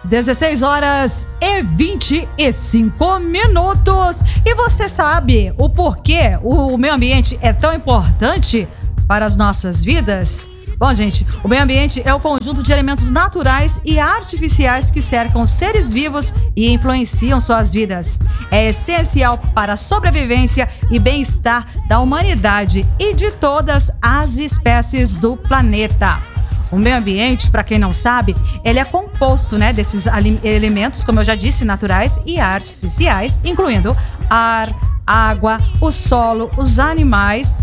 16h25. E você sabe o porquê o meio ambiente é tão importante para as nossas vidas? Bom, gente, o meio ambiente é o conjunto de elementos naturais e artificiais que cercam os seres vivos e influenciam suas vidas. É essencial para a sobrevivência e bem-estar da humanidade e de todas as espécies do planeta. O meio ambiente, para quem não sabe, ele é composto, desses elementos, como eu já disse, naturais e artificiais, incluindo ar, água, o solo, os animais,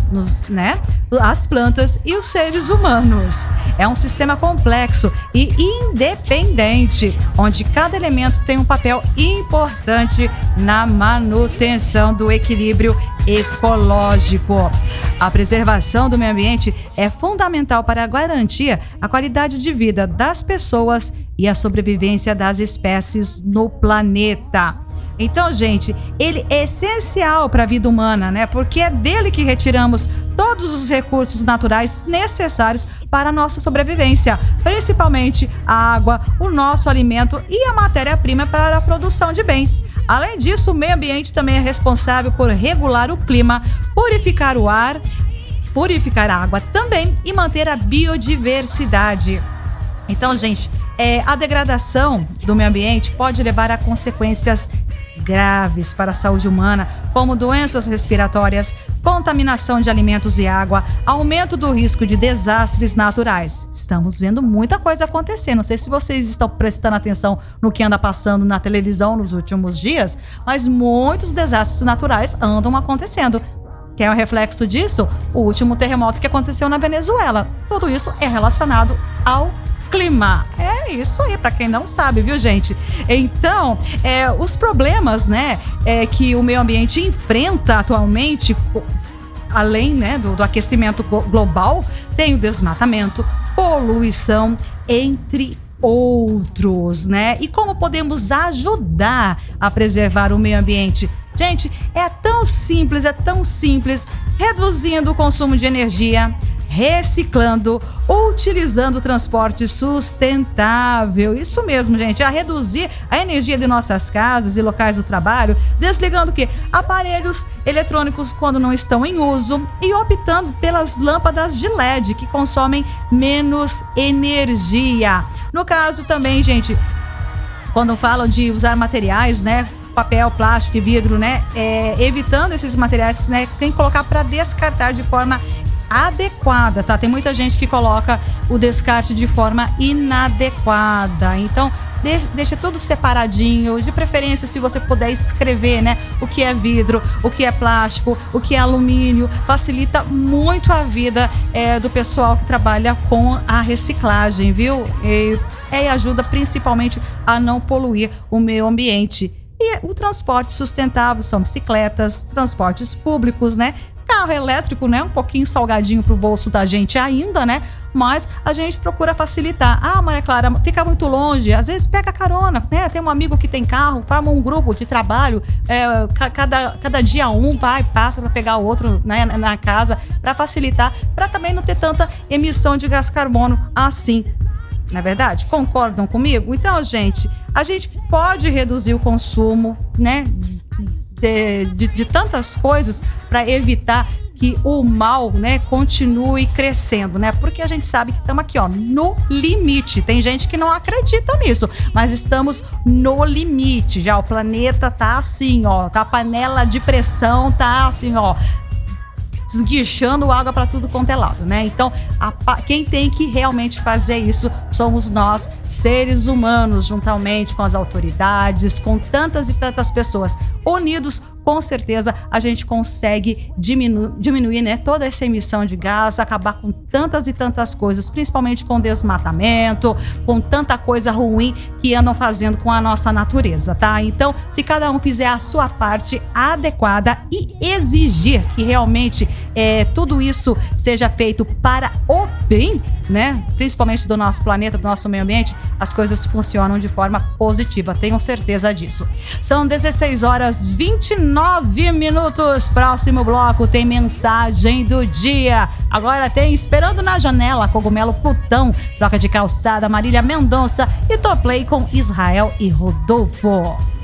as plantas e os seres humanos. É um sistema complexo e independente, onde cada elemento tem um papel importante na manutenção do equilíbrio ecológico. A preservação do meio ambiente é fundamental para garantir a qualidade de vida das pessoas e a sobrevivência das espécies no planeta. Então, gente, ele é essencial para a vida humana, porque é dele que retiramos todos os recursos naturais necessários para a nossa sobrevivência, principalmente a água, o nosso alimento e a matéria-prima para a produção de bens. Além disso, o meio ambiente também é responsável por regular o clima, purificar o ar, purificar a água também e manter a biodiversidade. Então, gente, a degradação do meio ambiente pode levar a consequências graves para a saúde humana, como doenças respiratórias, contaminação de alimentos e água, aumento do risco de desastres naturais. Estamos vendo muita coisa acontecer. Não sei se vocês estão prestando atenção no que anda passando na televisão nos últimos dias, mas muitos desastres naturais andam acontecendo. Que é o reflexo disso? O último terremoto que aconteceu na Venezuela. Tudo isso é relacionado ao clima. É isso aí, para quem não sabe, viu, gente? Então, os problemas, que o meio ambiente enfrenta atualmente, além, do aquecimento global, tem o desmatamento, poluição, entre outros, E como podemos ajudar a preservar o meio ambiente? Gente, é tão simples, reduzindo o consumo de energia, reciclando, utilizando o transporte sustentável. Isso mesmo, gente, a reduzir a energia de nossas casas e locais do trabalho, desligando o quê? Aparelhos eletrônicos quando não estão em uso e optando pelas lâmpadas de LED que consomem menos energia. No caso também, gente, quando falam de usar materiais, papel, plástico e vidro, evitando esses materiais que tem que colocar para descartar de forma adequada, tá? Tem muita gente que coloca o descarte de forma inadequada. Então, deixa tudo separadinho, de preferência se você puder escrever, o que é vidro, o que é plástico, o que é alumínio, facilita muito a vida do pessoal que trabalha com a reciclagem, viu? E ajuda principalmente a não poluir o meio ambiente. E o transporte sustentável são bicicletas, transportes públicos, Carro elétrico, um pouquinho salgadinho pro bolso da gente ainda, mas a gente procura facilitar. Ah, Maria Clara, fica muito longe, às vezes pega carona, Tem um amigo que tem carro, forma um grupo de trabalho, cada dia passa para pegar o outro, na casa, para facilitar, para também não ter tanta emissão de gás carbono assim. Não é verdade? Concordam comigo? Então, gente, a gente pode reduzir o consumo, de tantas coisas para evitar que o mal, continue crescendo, Porque a gente sabe que estamos aqui, no limite. Tem gente que não acredita nisso, mas estamos no limite. Já o planeta tá assim, tá a panela de pressão tá assim, esguichando água para tudo quanto é lado, Então, quem tem que realmente fazer isso somos nós, seres humanos, juntamente com as autoridades, com tantas e tantas pessoas unidos. Com certeza a gente consegue diminuir toda essa emissão de gás, acabar com tantas e tantas coisas, principalmente com desmatamento, com tanta coisa ruim que andam fazendo com a nossa natureza, tá? Então, se cada um fizer a sua parte adequada e exigir que realmente tudo isso seja feito para o bem, né? Principalmente do nosso planeta, do nosso meio ambiente, as coisas funcionam de forma positiva, tenho certeza disso. São 16h29. Próximo bloco tem mensagem do dia. Agora tem Esperando na Janela, Cogumelo Plutão, Troca de Calçada, Marília Mendonça e Toplay com Israel e Rodolfo.